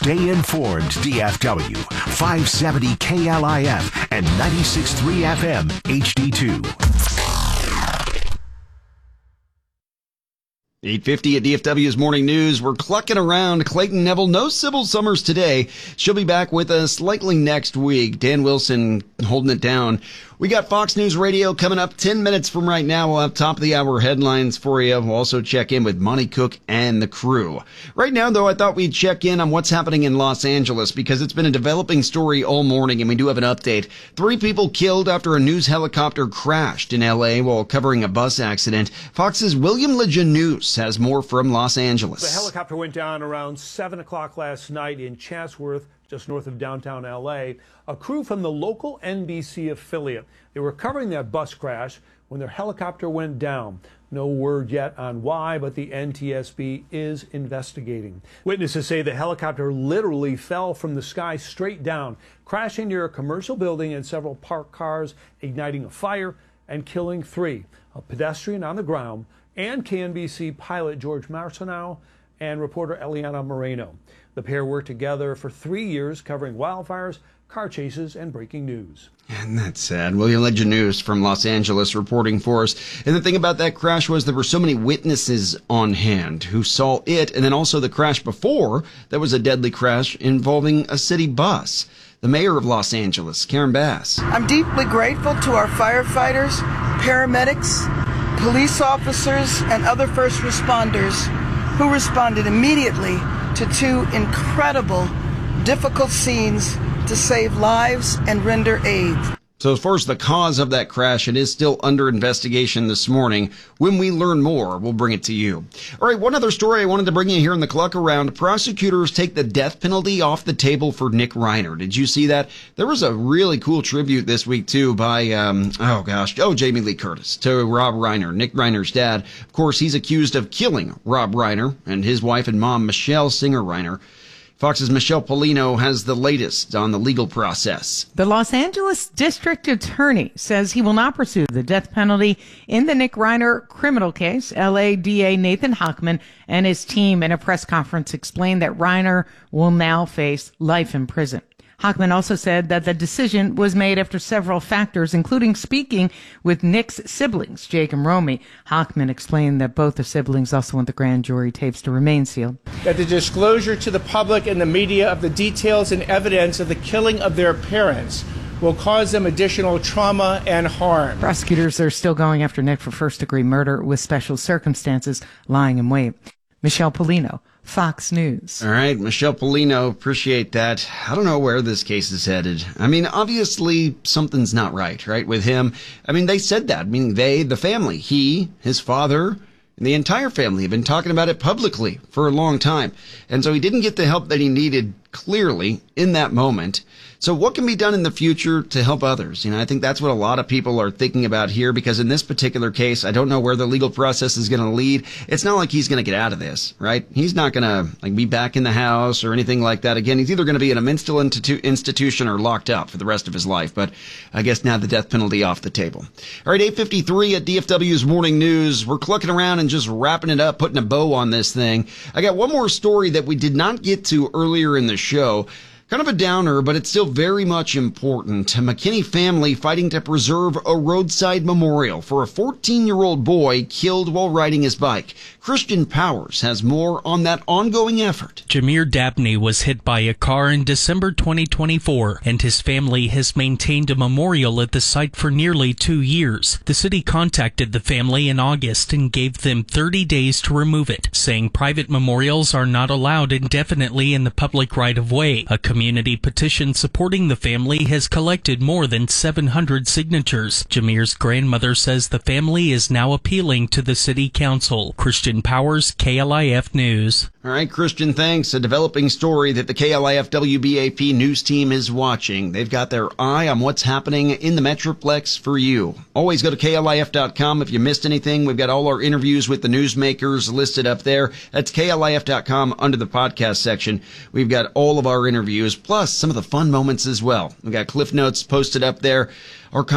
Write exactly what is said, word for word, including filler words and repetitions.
Stay informed, D F W. five seventy K L I F and ninety-six point three F M H D two. eight fifty at D F W's Morning News. We're clucking around. Clayton Neville, no Sybil Summers today. She'll be back with us likely next week. Dan Wilson holding it down. We got Fox News Radio coming up ten minutes from right now. We'll have top of the hour headlines for you. We'll also check in with Monty Cook and the crew. Right now, though, I thought we'd check in on what's happening in Los Angeles because it's been a developing story all morning, and we do have an update. Three people killed after a news helicopter crashed in L A while covering a bus accident. Fox's William Lejanus has more from Los Angeles. The helicopter went down around seven o'clock last night in Chatsworth, just north of downtown L A. A crew from the local N B C affiliate. They were covering that bus crash when their helicopter went down. No word yet on why, but the N T S B is investigating. Witnesses say the helicopter literally fell from the sky straight down, crashing near a commercial building and several parked cars, igniting a fire and killing three. A pedestrian on the ground and K N B C pilot George Marciano and reporter Eliana Moreno. The pair worked together for three years covering wildfires, car chases, and breaking news. And that's sad. William Lejanus from Los Angeles reporting for us. And the thing about that crash was there were so many witnesses on hand who saw it, and then also the crash before that was a deadly crash involving a city bus. The mayor of Los Angeles, Karen Bass. I'm deeply grateful to our firefighters, paramedics, police officers, and other first responders who responded immediately to two incredible, difficult scenes to save lives and render aid. So as far as the cause of that crash, it is still under investigation this morning. When we learn more, we'll bring it to you. All right, one other story I wanted to bring you here in the Cluck Around. Prosecutors take the death penalty off the table for Nick Reiner. Did you see that? There was a really cool tribute this week, too, by, um, oh gosh, oh, Jamie Lee Curtis to Rob Reiner, Nick Reiner's dad. Of course, he's accused of killing Rob Reiner and his wife and mom, Michelle Singer Reiner. Fox's Michelle Polino has the latest on the legal process. The Los Angeles District Attorney says he will not pursue the death penalty in the Nick Reiner criminal case. L A D A Nathan Hochman and his team in a press conference explained that Reiner will now face life in prison. Hochman also said that the decision was made after several factors, including speaking with Nick's siblings, Jake and Romy. Hochman explained that both the siblings also want the grand jury tapes to remain sealed. That the disclosure to the public and the media of the details and evidence of the killing of their parents will cause them additional trauma and harm. Prosecutors are still going after Nick for first-degree murder with special circumstances, lying in wait. Michelle Polino, Fox News. All right, Michelle Polino, appreciate that. I don't know where this case is headed. I mean, obviously, something's not right, right, with him. I mean, they said that, meaning they, the family, he, his father, and the entire family have been talking about it publicly for a long time. And so he didn't get the help that he needed, clearly, in that moment. So what can be done in the future to help others? You know, I think that's what a lot of people are thinking about here, because in this particular case, I don't know where the legal process is going to lead. It's not like he's going to get out of this, right? He's not going to like be back in the house or anything like that. Again, he's either going to be in a mental institu- institution or locked up for the rest of his life. But I guess now the death penalty off the table. All right, eight fifty-three at D F W's Morning News. We're clucking around and just wrapping it up, putting a bow on this thing. I got one more story that we did not get to earlier in the show. Kind of a downer, but it's still very much important. A McKinney family fighting to preserve a roadside memorial for a fourteen-year-old boy killed while riding his bike. Christian Powers has more on that ongoing effort. Jameer Dabney was hit by a car in December twenty twenty-four, and his family has maintained a memorial at the site for nearly two years. The city contacted the family in August and gave them thirty days to remove it, saying private memorials are not allowed indefinitely in the public right-of-way. A community petition supporting the family has collected more than seven hundred signatures. Jameer's grandmother says the family is now appealing to the city council. Christian Powers, K L I F News. All right, Christian, thanks. A developing story that the K L I F W B A P news team is watching. They've got their eye on what's happening in the Metroplex for you. Always go to K L I F dot com if you missed anything. We've got all our interviews with the newsmakers listed up there. That's K L I F dot com under the podcast section. We've got all of our interviews, plus some of the fun moments as well. We've got Cliff Notes posted up there. Our